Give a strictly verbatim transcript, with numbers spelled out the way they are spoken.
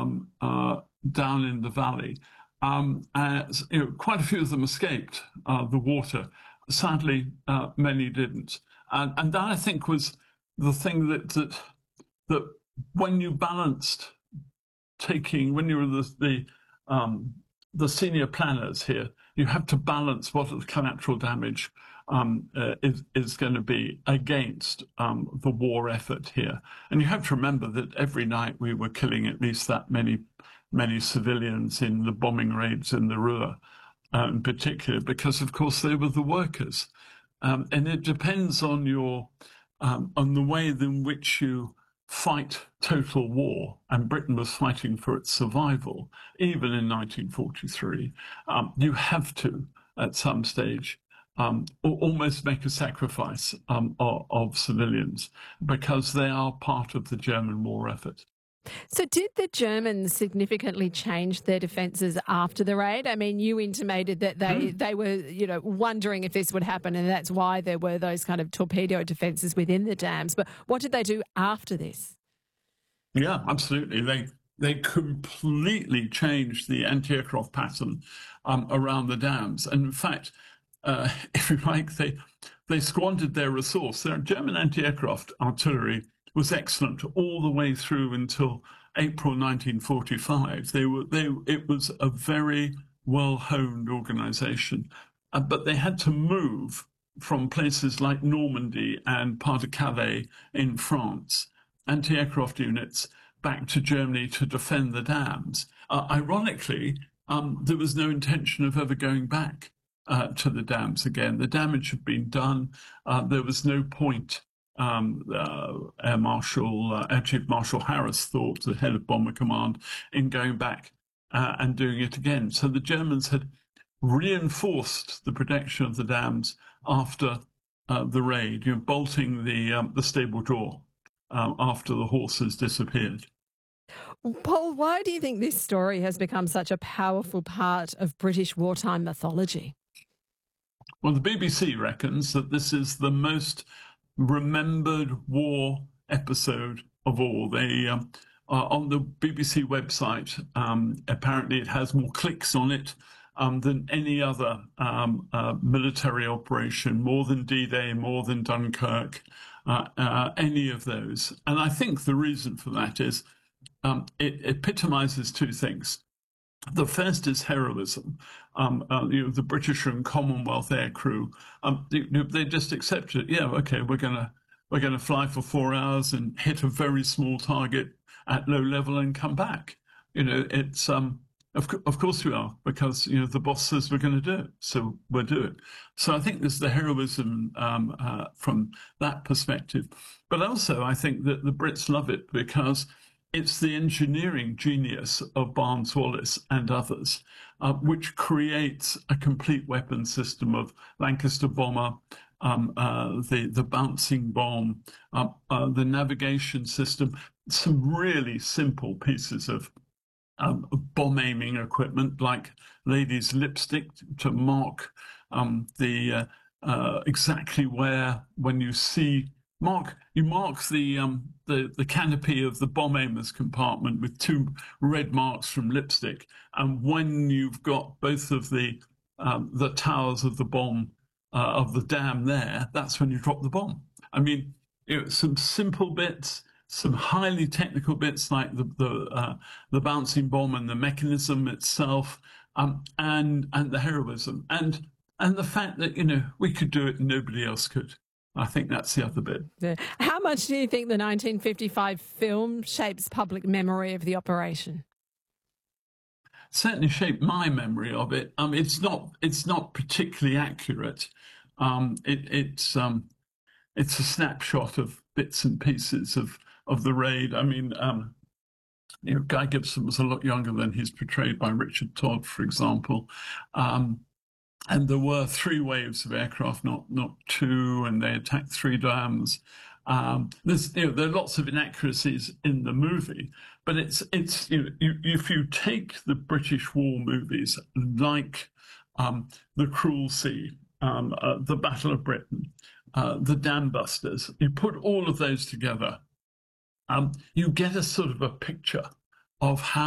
um, uh, down in the valley. Um, as, you know, quite a few of them escaped uh, the water. Sadly, uh, many didn't. And, and that, I think, was the thing that, that, that when you balanced taking, when you were the, the, um, the senior planners here, you have to balance what the collateral damage um, uh, is, is going to be against um, the war effort here. And you have to remember that every night we were killing at least that many, many civilians in the bombing raids in the Ruhr, uh, in particular, because, of course, they were the workers. Um, and it depends on your, um, on the way in which you fight total war, and Britain was fighting for its survival, even in nineteen forty-three. Um, you have to, at some stage, um, almost make a sacrifice um, of, of civilians, because they are part of the German war effort. So did the Germans significantly change their defences after the raid? I mean, you intimated that they, mm. they were, you know, wondering if this would happen, and that's why there were those kind of torpedo defences within the dams. But what did they do after this? Yeah, absolutely. They they completely changed the anti-aircraft pattern um, around the dams. And in fact, uh, if you like, they, they squandered their resource. Their German anti-aircraft artillery was excellent all the way through until April nineteen forty-five. They were they it was a very well-honed organization, uh, but they had to move from places like Normandy and part of Calais in France, anti-aircraft units, back to Germany to defend the dams. Uh, ironically, um, there was no intention of ever going back uh, to the dams again. The damage had been done. Uh, there was no point. Um, uh, Air Marshal, uh, Air Chief Marshal Harris thought, the head of Bomber Command, in going back uh, and doing it again. So the Germans had reinforced the protection of the dams after uh, the raid, you know, bolting the um, the stable door um, after the horses disappeared. Paul, why do you think this story has become such a powerful part of British wartime mythology? Well, the B B C reckons that this is the most remembered war episode of all. They um, are on the B B C website. Um, apparently, it has more clicks on it um, than any other um, uh, military operation, more than D-Day, more than Dunkirk, uh, uh, any of those. And I think the reason for that is um, it epitomizes two things. The first is heroism. Um, uh, you know, the British and Commonwealth air crew, um, they, they just accepted, yeah, okay, we're gonna we're gonna fly for four hours and hit a very small target at low level and come back. You know, it's um, of of course we are, because you know the boss says we're going to do it, so we'll do it. So I think there's the heroism um, uh, from that perspective, but also I think that the Brits love it because it's the engineering genius of Barnes-Wallis and others, uh, which creates a complete weapon system of Lancaster bomber, um, uh, the, the bouncing bomb, uh, uh, the navigation system, some really simple pieces of um, bomb aiming equipment like ladies' lipstick to mark um, the uh, uh, exactly where, when you see Mark, you mark the um, the the canopy of the bomb aimer's compartment with two red marks from lipstick, and when you've got both of the um, the towers of the bomb uh, of the dam there, that's when you drop the bomb. I mean, you know, some simple bits, some highly technical bits like the the uh, the bouncing bomb and the mechanism itself, um, and and the heroism, and and the fact that you know we could do it and nobody else could. I think that's the other bit. Yeah. How much do you think the nineteen fifty-five film shapes public memory of the operation? Certainly shaped my memory of it. Um, it's not. It's not particularly accurate. Um, it, it's um, it's a snapshot of bits and pieces of of the raid. I mean, um, you know, Guy Gibson was a lot younger than he's portrayed by Richard Todd, for example. Um, And there were three waves of aircraft, not not two, and they attacked three dams. Um, there's, you know, there are lots of inaccuracies in the movie, but it's it's you know, you, if you take the British war movies like um, The Cruel Sea, um, uh, The Battle of Britain, uh, The Dam Busters, you put all of those together, um, you get a sort of a picture of how